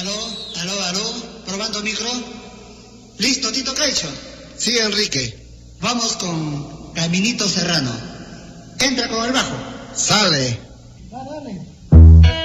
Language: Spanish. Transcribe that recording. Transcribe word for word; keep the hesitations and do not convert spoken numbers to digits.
Aló, aló, aló, probando micro. ¿Listo, Tito Caicho? Sí, Enrique. Vamos con Caminito Serrano. Entra con el bajo. Sale.